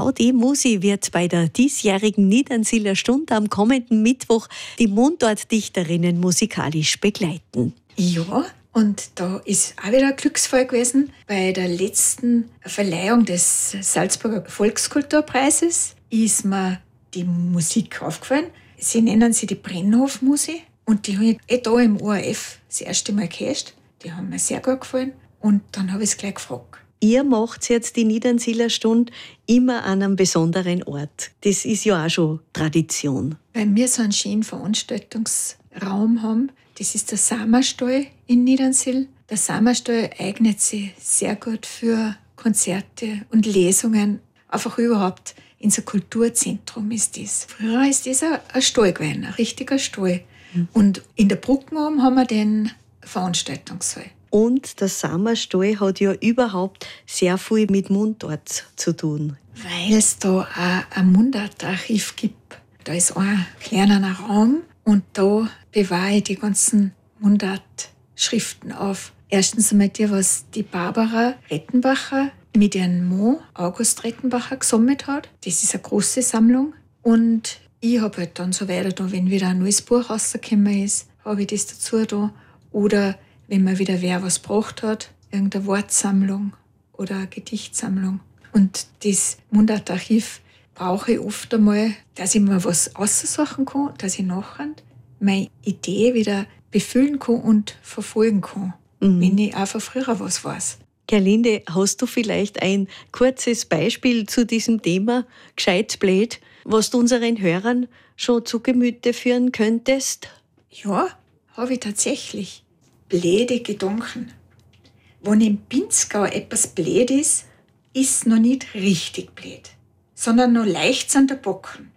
genau die Musi wird bei der diesjährigen Niedernsiler Stunde am kommenden Mittwoch die Mundartdichterinnen musikalisch begleiten. Ja, und da ist auch wieder ein Glücksfall gewesen. Bei der letzten Verleihung des Salzburger Volkskulturpreises ist mir die Musik aufgefallen. Sie nennen sie die Brennhof-Musi und die habe ich da im ORF das erste Mal gehört. Die haben mir sehr gut gefallen und dann habe ich es gleich gefragt. Ihr macht jetzt die Niedernsiler Stunde immer an einem besonderen Ort. Das ist ja auch schon Tradition. Weil wir so einen schönen Veranstaltungsraum haben, das ist der Samerstall in Niedernsill. Der Samerstall eignet sich sehr gut für Konzerte und Lesungen. Einfach überhaupt in so Kulturzentrum ist das. Früher ist das ein Stall gewesen, ein richtiger Stall. Und in der Brücke oben haben wir den Veranstaltungssaal. Und der Samerstall hat ja überhaupt sehr viel mit Mundart zu tun. Weil es da auch ein Mundartarchiv gibt. Da ist ein kleiner Raum und da bewahre ich die ganzen Mundartschriften auf. Erstens einmal die, was die Barbara Rettenbacher mit ihrem Mann August Rettenbacher gesammelt hat. Das ist eine große Sammlung. Und ich habe halt dann so weiter da, wenn wieder ein neues Buch rausgekommen ist, habe ich das dazu da. Oder wenn mir wieder wer was gebracht hat, irgendeine Wortsammlung oder eine Gedichtsammlung. Und das Mundartarchiv brauche ich oft einmal, dass ich mir was aussuchen kann, dass ich nachher meine Idee wieder befüllen kann und verfolgen kann, wenn ich auch von früher was weiß. Gerlinde, hast du vielleicht ein kurzes Beispiel zu diesem Thema, gescheit blöd, was du unseren Hörern schon zu Gemüte führen könntest? Ja, habe ich tatsächlich. Blöde Gedanken. Wenn im Pinzgau etwas blöd ist, ist noch nicht richtig blöd, sondern noch leicht an der Bocken.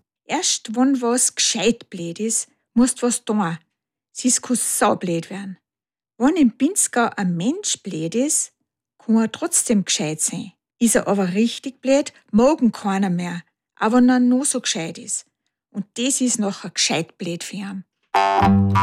Erst wenn was gescheit blöd ist, musst was tun. Sonst kann es saublöd werden. Wenn im Pinzgau ein Mensch blöd ist, kann er trotzdem gescheit sein. Ist er aber richtig blöd, mag ihn keiner mehr, auch wenn er noch so gescheit ist. Und das ist nachher gescheit blöd für ihn.